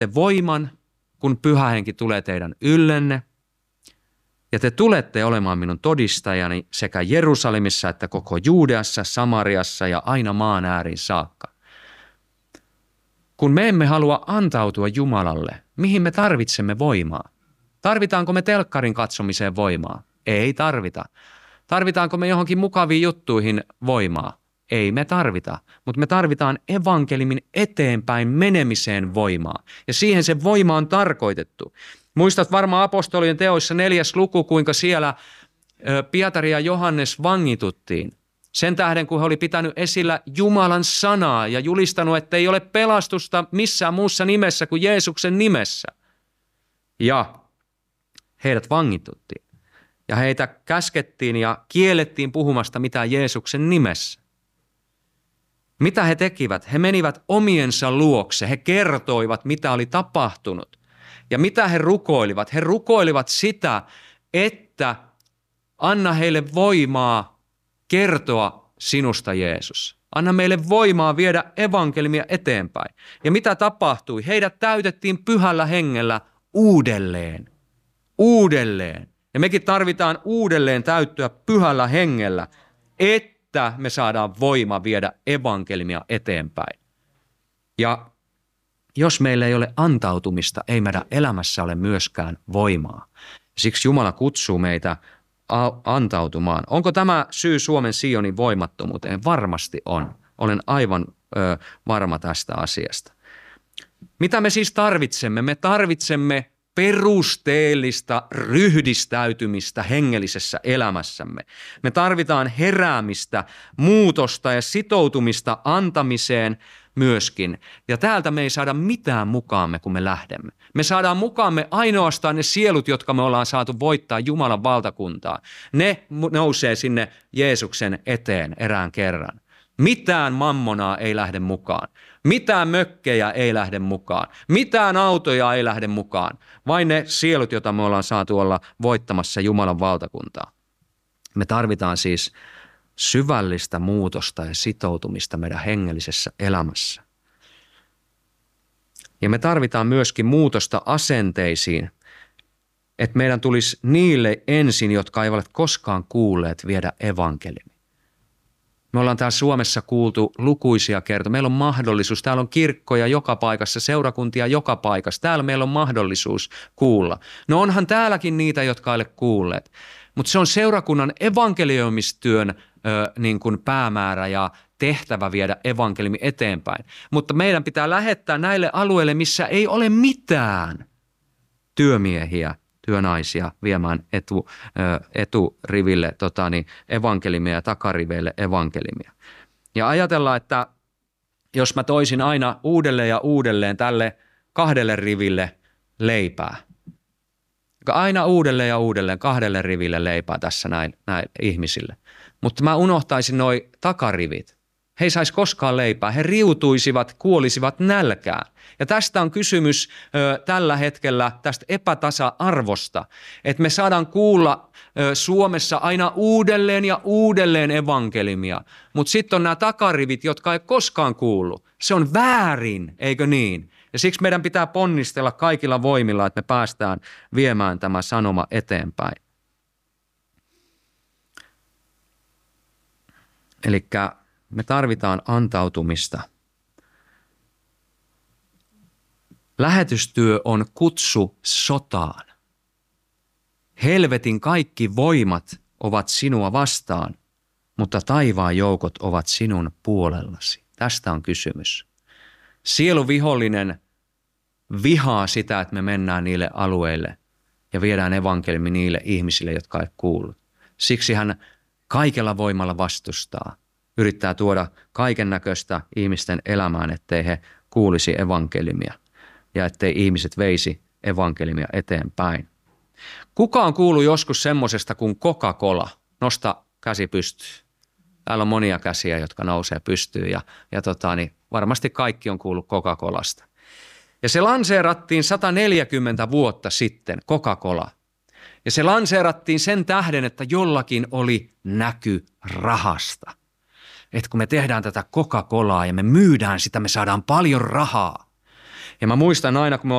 voiman, kun Pyhä Henki tulee teidän yllenne, ja te tulette olemaan minun todistajani sekä Jerusalemissa että koko Juudeassa, Samariassa ja aina maan ääriin saakka. Kun me emme halua antautua Jumalalle, mihin me tarvitsemme voimaa? Tarvitaanko me telkkarin katsomiseen voimaa? Ei tarvita. Tarvitaanko me johonkin mukaviin juttuihin voimaa? Ei me tarvita, mutta me tarvitaan evankelimin eteenpäin menemiseen voimaa. Ja siihen se voima on tarkoitettu. Muistat varmaan apostolien teoissa 4. luku, kuinka siellä Pietari ja Johannes vangituttiin. Sen tähden, kun he oli pitänyt esillä Jumalan sanaa ja julistanut, että ei ole pelastusta missään muussa nimessä kuin Jeesuksen nimessä. Ja heidät vangituttiin. Ja heitä käskettiin ja kiellettiin puhumasta mitään Jeesuksen nimessä. Mitä he tekivät? He menivät omiensa luokse. He kertoivat, mitä oli tapahtunut. Ja mitä he rukoilivat? He rukoilivat sitä, että anna heille voimaa kertoa sinusta, Jeesus. Anna meille voimaa viedä evankeliumia eteenpäin. Ja mitä tapahtui? Heidät täytettiin Pyhällä Hengellä uudelleen. Uudelleen. Ja mekin tarvitaan uudelleen täyttyä Pyhällä Hengellä, että me saadaan voima viedä evankeliumia eteenpäin. Ja jos meillä ei ole antautumista, ei meidän elämässä ole myöskään voimaa. Siksi Jumala kutsuu meitä antautumaan. Onko tämä syy Suomen Sionin voimattomuuteen? Varmasti on. Olen aivan varma tästä asiasta. Mitä me siis tarvitsemme? Me tarvitsemme perusteellista ryhdistäytymistä hengellisessä elämässämme. Me tarvitaan heräämistä, muutosta ja sitoutumista antamiseen myöskin. Ja täältä me ei saada mitään mukaamme, kun me lähdemme. Me saadaan mukaamme ainoastaan ne sielut, jotka me ollaan saatu voittaa Jumalan valtakuntaa. Ne nousee sinne Jeesuksen eteen erään kerran. Mitään mammonaa ei lähde mukaan. Mitään mökkejä ei lähde mukaan. Mitään autoja ei lähde mukaan. Vain ne sielut, joita me ollaan saatu olla voittamassa Jumalan valtakuntaa. Me tarvitaan siis syvällistä muutosta ja sitoutumista meidän hengellisessä elämässä. Ja me tarvitaan myöskin muutosta asenteisiin, että meidän tulisi niille ensin, jotka eivät ole koskaan kuulleet, viedä evankeliumia. Me ollaan täällä Suomessa kuultu lukuisia kertoja. Meillä on mahdollisuus, täällä on kirkkoja joka paikassa, seurakuntia joka paikassa. Täällä meillä on mahdollisuus kuulla. No onhan täälläkin niitä, jotka ei ole kuulleet. Mutta se on seurakunnan evankelioimistyön niin kuin päämäärä ja tehtävä viedä evankeliumi eteenpäin. Mutta meidän pitää lähettää näille alueille, missä ei ole mitään työmiehiä, työnaisia viemään eturiville evankelimia ja takariveille evankelimia. Ja ajatellaan, että jos mä toisin aina uudelleen ja uudelleen tälle 2 riville leipää, aina uudelleen ja uudelleen 2 riville leipää tässä näin ihmisille, mutta mä unohtaisin noi takarivit. He ei saisi koskaan leipää, he riutuisivat, kuolisivat nälkään. Ja tästä on kysymys tällä hetkellä tästä epätasa-arvosta, että me saadaan kuulla Suomessa aina uudelleen ja uudelleen evankeliumia, mutta sitten on nämä takarivit, jotka ei koskaan kuullut. Se on väärin, eikö niin? Ja siksi meidän pitää ponnistella kaikilla voimilla, että me päästään viemään tämä sanoma eteenpäin. Elikkä me tarvitaan antautumista. Lähetystyö on kutsu sotaan. Helvetin kaikki voimat ovat sinua vastaan, mutta taivaan joukot ovat sinun puolellasi. Tästä on kysymys. Sieluvihollinen vihaa sitä, että me mennään niille alueille ja viedään evankeliumi niille ihmisille, jotka ei kuullut. Siksi hän kaikella voimalla vastustaa. Yrittää tuoda kaiken näköistä ihmisten elämään, ettei he kuulisi evankeliumia ja ettei ihmiset veisi evankeliumia eteenpäin. Kuka on kuullut joskus semmoisesta kuin Coca-Cola? Nosta käsi pystyyn. Täällä on monia käsiä, jotka nousee pystyyn ja varmasti kaikki on kuullut Coca-Colasta. Ja se lanseerattiin 140 vuotta sitten, Coca-Cola. Ja se lanseerattiin sen tähden, että jollakin oli näky rahasta. Että kun me tehdään tätä Coca-Colaa ja me myydään sitä, me saadaan paljon rahaa. Ja mä muistan aina, kun me